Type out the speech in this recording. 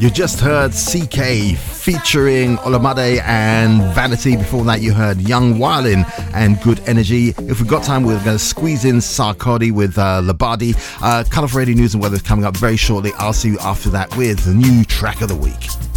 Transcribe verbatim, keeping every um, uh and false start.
You just heard C K featuring Olamide and Vanity. Before that, you heard Young Wildin and Good Energy. If we've got time, we're going to squeeze in Sarkodie with uh, Labadi. Uh, Cut Off Radio News and Weather is coming up very shortly. I'll see you after that with the new track of the week.